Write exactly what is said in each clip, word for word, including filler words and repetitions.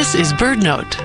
This is BirdNote.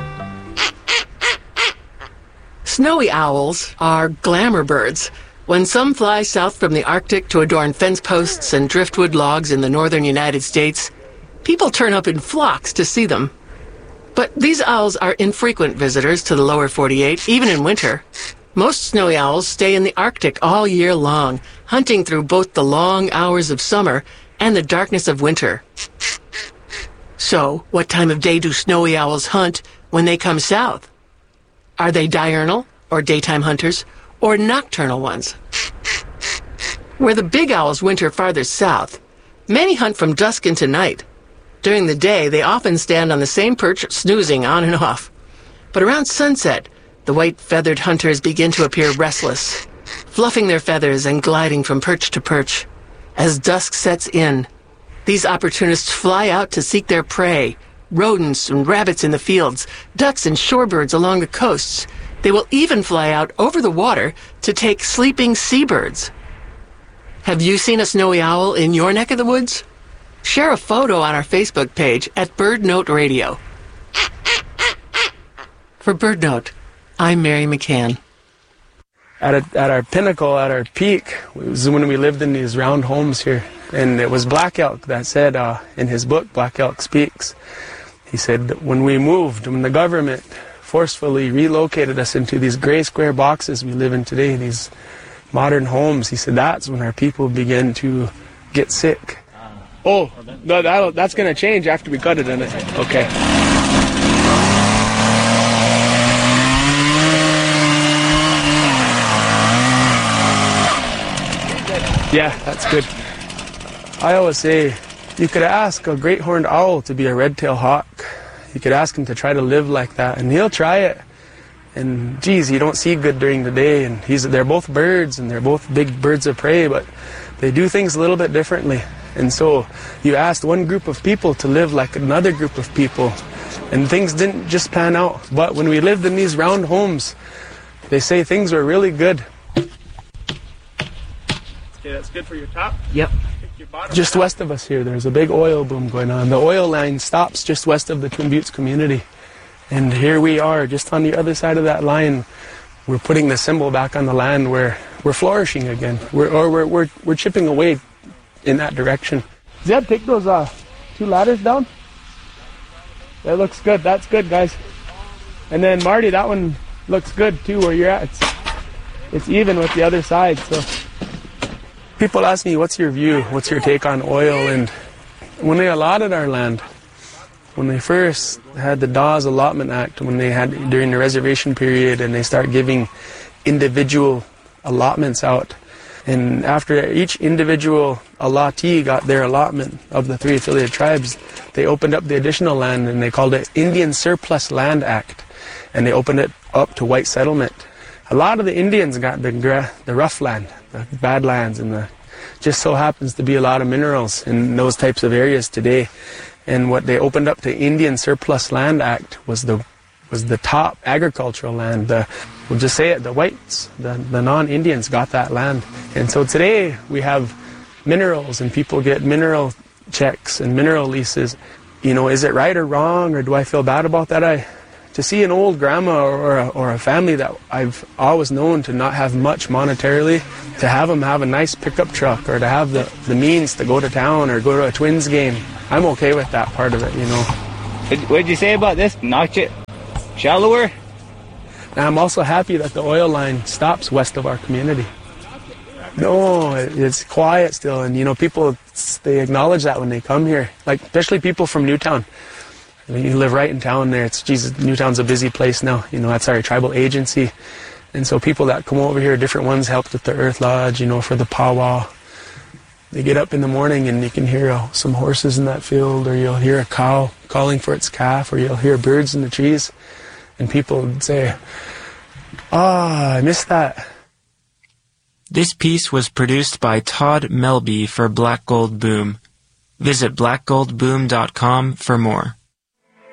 Snowy owls are glamour birds. When some fly south from the Arctic to adorn fence posts and driftwood logs in the northern United States, people turn up in flocks to see them. But these owls are infrequent visitors to the lower forty-eight, even in winter. Most snowy owls stay in the Arctic all year long, hunting through both the long hours of summer and the darkness of winter. So, what time of day do snowy owls hunt when they come south? Are they diurnal, or daytime hunters, or nocturnal ones? Where the big owls winter farther south, many hunt from dusk into night. During the day, they often stand on the same perch, snoozing on and off. But around sunset, the white-feathered hunters begin to appear restless, fluffing their feathers and gliding from perch to perch. As dusk sets in, these opportunists fly out to seek their prey, rodents and rabbits in the fields, ducks and shorebirds along the coasts. They will even fly out over the water to take sleeping seabirds. Have you seen a snowy owl in your neck of the woods? Share a photo on our Facebook page at BirdNote Radio. For BirdNote, I'm Mary McCann. At, a, at our pinnacle, at our peak, was when we lived in these round homes here. And it was Black Elk that said uh, in his book, Black Elk Speaks, he said, when we moved, when the government forcefully relocated us into these gray square boxes we live in today, these modern homes, he said that's when our people began to get sick. Oh, no, that'll, that's going to change after we cut it in it. Okay. Yeah, that's good. I always say, you could ask a great horned owl to be a red-tailed hawk. You could ask him to try to live like that, and he'll try it. And geez, you don't see good during the day, and he's they're both birds, and they're both big birds of prey, but they do things a little bit differently. And so you asked one group of people to live like another group of people, and things didn't just pan out. But when we lived in these round homes, they say things were really good. Okay, that's good for your top? Yep. Just west of us here, there's a big oil boom going on. The oil line stops just west of the Twin Buttes community. And here we are, just on the other side of that line. We're putting the symbol back on the land where we're flourishing again. We're, or we're, we're, we're chipping away in that direction. Zeb, take those uh, two ladders down. That looks good. That's good, guys. And then Marty, that one looks good too where you're at. It's, it's even with the other side. So people ask me, what's your view? What's your take on oil? And when they allotted our land, when they first had the Dawes Allotment Act, when they had during the reservation period, and they start giving individual allotments out, and after each individual allottee got their allotment of the three affiliated tribes, they opened up the additional land, and they called it Indian Surplus Land Act, and they opened it up to white settlement. A lot of the Indians got the gra- the rough land, the badlands, and the just so happens to be a lot of minerals in those types of areas today. And what they opened up to Indian Surplus Land Act was the was the top agricultural land. The, we'll just say it, the whites, the, the non-Indians got that land. And so today we have minerals, and people get mineral checks and mineral leases. You know, is it right or wrong, or do I feel bad about that? I to see an old grandma or a, or a family that I've always known to not have much monetarily, to have them have a nice pickup truck, or to have the, the means to go to town or go to a Twins game, I'm okay with that part of it, you know. What did you say about this? Notch it shallower? And I'm also happy that the oil line stops west of our community. No, it's quiet still, and you know, people, they acknowledge that when they come here, like especially people from Newtown. I mean, you live right in town there. It's Jesus, Newtown's a busy place now. You know, that's our tribal agency. And so people that come over here, different ones helped with the Earth Lodge, you know, for the powwow. They get up in the morning and you can hear uh, some horses in that field, or you'll hear a cow calling for its calf, or you'll hear birds in the trees. And people would say, ah, oh, I missed that. This piece was produced by Todd Melby for Black Gold Boom. Visit black gold boom dot com for more.